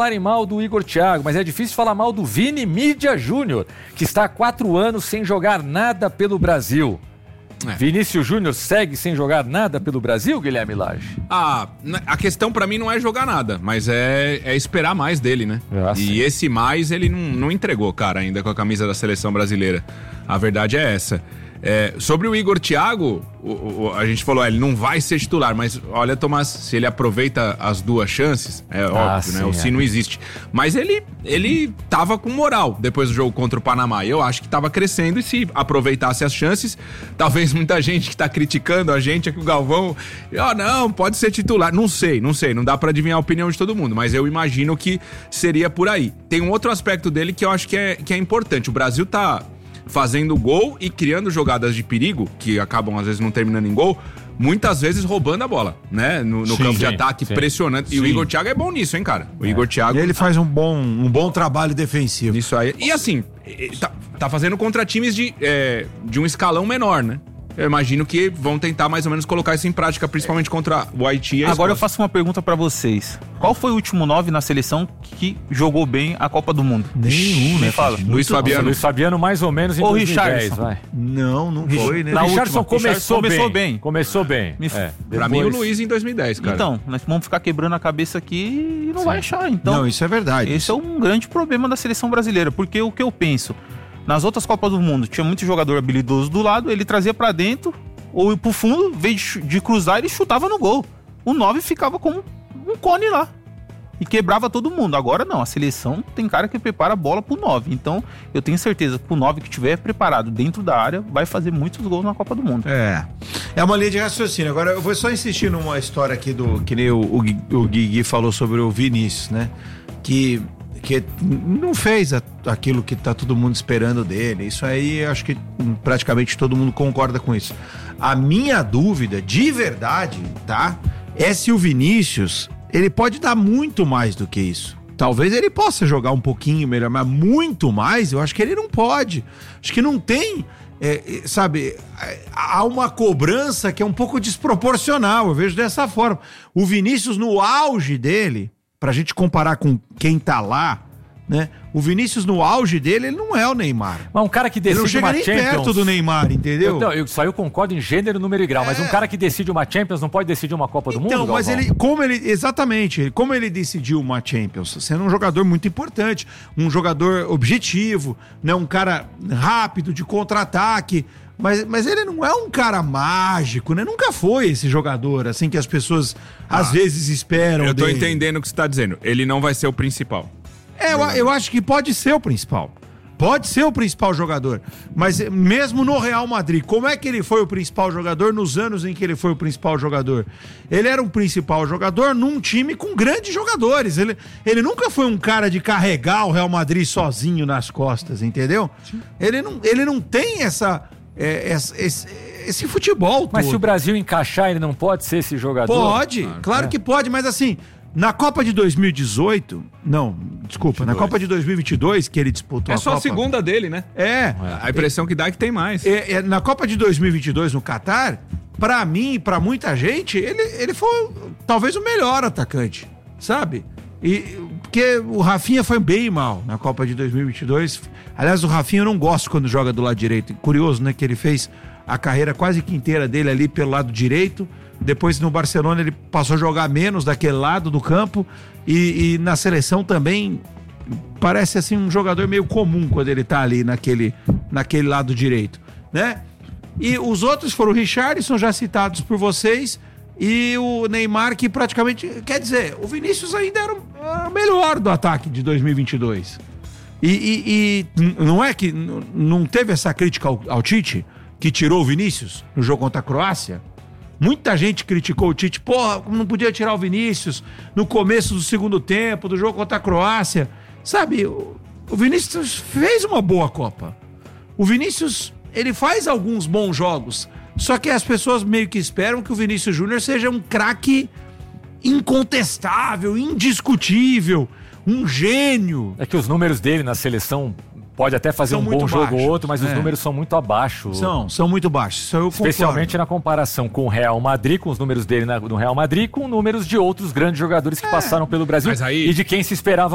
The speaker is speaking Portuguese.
falarem mal do Igor Thiago, mas é difícil falar mal do Vini Mídia Júnior, que está há 4 anos sem jogar nada pelo Brasil. Vinícius Júnior segue sem jogar nada pelo Brasil, Guilherme Lage? A questão pra mim não é jogar nada, mas é esperar mais dele, né? E esse mais ele não entregou, cara, ainda com a camisa da seleção brasileira. A verdade é essa. Sobre o Igor Thiago, a gente falou, ele não vai ser titular, mas olha, Tomás, se ele aproveita as 2 chances, óbvio, né? O se não existe. Mas ele tava com moral depois do jogo contra o Panamá. Eu acho que tava crescendo e se aproveitasse as chances, talvez muita gente que tá criticando a gente aqui, o Galvão, não, pode ser titular. Não sei, não dá pra adivinhar a opinião de todo mundo, mas eu imagino que seria por aí. Tem um outro aspecto dele que eu acho que é importante. O Brasil tá fazendo gol e criando jogadas de perigo, que acabam às vezes não terminando em gol, muitas vezes roubando a bola, né? No campo de ataque, pressionando. E o Igor Thiago é bom nisso, hein, cara? O Igor Thiago... Ele faz um bom trabalho defensivo. Isso aí. E assim, tá fazendo contra times de um escalão menor, né? Eu imagino que vão tentar mais ou menos colocar isso em prática, principalmente contra o Haiti. Agora eu faço uma pergunta pra vocês. Qual foi o último 9 na seleção que jogou bem a Copa do Mundo? Nenhum, né? Fala. Luiz Fabiano. Luiz Fabiano mais ou menos em 2010, vai. Não foi, né? O Richarlison começou bem. Começou bem. Pra mim o Luiz em 2010, cara. Então, nós vamos ficar quebrando a cabeça aqui e não vai achar. Então, não, isso é verdade. Esse é um grande problema da seleção brasileira, porque o que eu penso, nas outras Copas do Mundo, tinha muito jogador habilidoso do lado, ele trazia pra dentro ou pro fundo, em vez de cruzar, ele chutava no gol. O 9 ficava com um cone lá e quebrava todo mundo. Agora não, a seleção tem cara que prepara a bola pro 9. Então, eu tenho certeza que o 9 que estiver preparado dentro da área vai fazer muitos gols na Copa do Mundo. É uma linha de raciocínio. Agora, eu vou só insistir numa história aqui que nem o Guigui falou sobre o Vinícius, né? Que não fez aquilo que tá todo mundo esperando dele. Isso aí, acho que praticamente todo mundo concorda com isso. A minha dúvida, de verdade, tá? É se o Vinícius, ele pode dar muito mais do que isso. Talvez ele possa jogar um pouquinho melhor, mas muito mais, eu acho que ele não pode. Acho que não tem, sabe, há uma cobrança que é um pouco desproporcional, eu vejo dessa forma. O Vinícius, no auge dele, pra gente comparar com quem tá lá, né? O Vinícius, no auge dele, ele não é o Neymar. Mas um cara que decide uma Champions... Ele não chega nem perto do Neymar, entendeu? Eu concordo em gênero, número e grau, mas um cara que decide uma Champions não pode decidir uma Copa do Mundo, Então, mas como ele decidiu uma Champions, sendo um jogador muito importante, um jogador objetivo, né? Um cara rápido, de contra-ataque, mas ele não é um cara mágico, né? Nunca foi esse jogador, assim, que as pessoas às vezes esperam Eu tô dele. entendendo o que você tá dizendo. Ele não vai ser o principal. Eu acho que pode ser o principal. Pode ser o principal jogador. Mas mesmo no Real Madrid, como é que ele foi o principal jogador nos anos em que ele foi o principal jogador? Ele era um principal jogador num time com grandes jogadores. Ele nunca foi um cara de carregar o Real Madrid sozinho nas costas, entendeu? Ele não tem esse futebol Mas todo. se o Brasil encaixar, ele não pode ser esse jogador? Pode, claro que pode, mas assim... Na Copa de 2018, na Copa de 2022, que ele disputou a Copa... É só a segunda dele, né? A impressão que dá é que tem mais. Na Copa de 2022, no Catar, pra mim e pra muita gente, ele foi talvez o melhor atacante, sabe? Porque o Rafinha foi bem mal na Copa de 2022. Aliás, o Rafinha eu não gosto quando joga do lado direito. Curioso, né? Que ele fez a carreira quase que inteira dele ali pelo lado direito. Depois no Barcelona ele passou a jogar menos daquele lado do campo e na seleção também parece assim um jogador meio comum quando ele tá ali naquele lado direito, né? E os outros foram o Richarlison, já citados por vocês, e o Neymar, que praticamente, quer dizer, o Vinícius ainda era o melhor do ataque de 2022. E não é que não teve essa crítica ao Tite, que tirou o Vinícius no jogo contra a Croácia? Muita gente criticou o Tite, como não podia tirar o Vinícius no começo do segundo tempo, do jogo contra a Croácia. Sabe, o Vinícius fez uma boa Copa. O Vinícius, ele faz alguns bons jogos, só que as pessoas meio que esperam que o Vinícius Júnior seja um craque incontestável, indiscutível, um gênio. É que os números dele na seleção... Pode até fazer um bom jogo ou outro, mas os números são muito abaixo. São muito baixos. Isso eu especialmente concordo. na comparação com o Real Madrid, com os números dele no Real Madrid, com números de outros grandes jogadores que passaram pelo Brasil e de quem se esperava